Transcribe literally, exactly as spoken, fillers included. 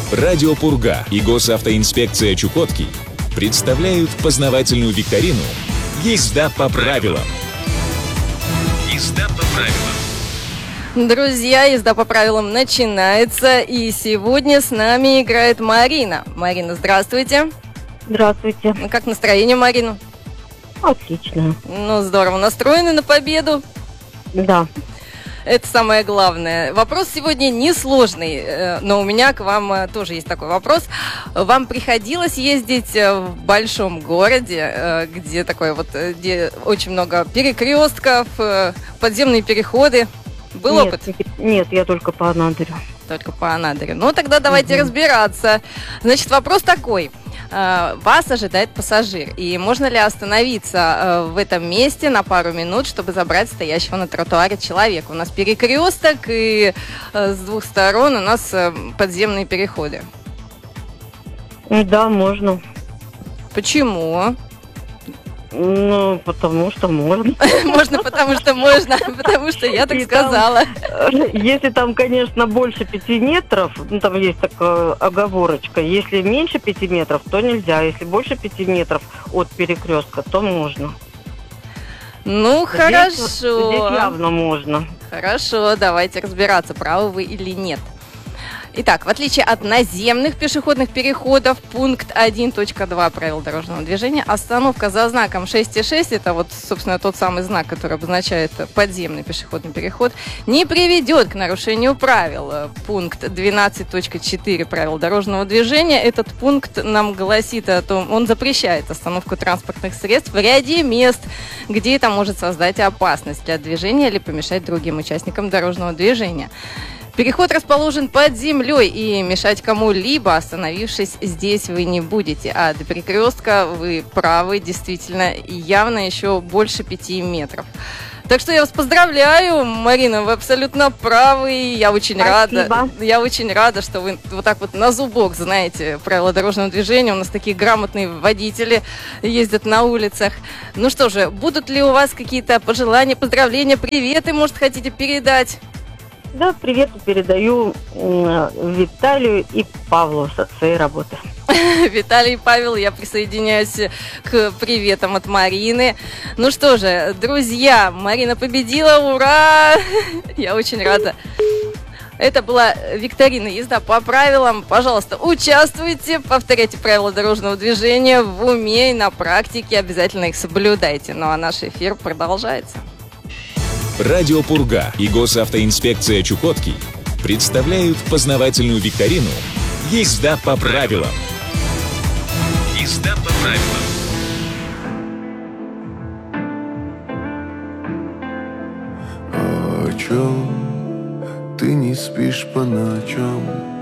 Радио Пурга и госавтоинспекция Чукотки представляют познавательную викторину «Езда по правилам». Езда по правилам. Друзья, езда по правилам начинается, и сегодня с нами играет Марина. Марина, здравствуйте. Здравствуйте. Ну, как настроение, Марина? Отлично. Ну, здорово. Настроены на победу? Да. Это самое главное. Вопрос сегодня несложный, но у меня к вам тоже есть такой вопрос. Вам приходилось ездить в большом городе, где такое вот, где очень много перекрестков, подземные переходы? Был нет, опыт? Нет, я только по Анадырю. Только по Анадырю. Ну, тогда давайте угу. разбираться. Значит, вопрос такой. Вас ожидает пассажир, и можно ли остановиться в этом месте на пару минут, чтобы забрать стоящего на тротуаре человека? У нас перекресток, и с двух сторон у нас подземные переходы. Да, можно. Почему? Ну, потому что можно. Можно, потому что можно, потому что я так И сказала. Там, если там, конечно, больше пяти метров, ну, там есть такая оговорочка, если меньше пяти метров, то нельзя. Если больше пяти метров от перекрестка, то можно. Ну, здесь, хорошо. Здесь явно можно. Хорошо, давайте разбираться, правы вы или нет. Итак, в отличие от наземных пешеходных переходов, пункт один точка два правил дорожного движения, остановка за знаком шесть и шесть, это вот, собственно, тот самый знак, который обозначает подземный пешеходный переход, не приведет к нарушению правил. Пункт двенадцать точка четыре правил дорожного движения, этот пункт нам гласит о том, он запрещает остановку транспортных средств в ряде мест, где это может создать опасность для движения или помешать другим участникам дорожного движения. Переход расположен под землей, и мешать кому-либо, остановившись здесь, вы не будете. А до перекрестка вы правы, действительно, явно еще больше пяти метров. Так что я вас поздравляю, Марина, вы абсолютно правы. Я очень Спасибо. рада. Я очень рада, что вы вот так вот на зубок знаете правила дорожного движения. У нас такие грамотные водители ездят на улицах. Ну что же, будут ли у вас какие-то пожелания, поздравления, приветы, может, хотите передать? Да, привет передаю э, Виталию и Павлу со своей работы. Виталий и Павел, я присоединяюсь к приветам от Марины. Ну что же, друзья, Марина победила, ура! Я очень рада. Это была викторина «Езда по правилам». Пожалуйста, участвуйте, повторяйте правила дорожного движения в уме и на практике, обязательно их соблюдайте. Ну а наш эфир продолжается. Радио Пурга и госавтоинспекция Чукотки представляют познавательную викторину «Езда по правилам». Езда по правилам. О чем ты не спишь по ночам?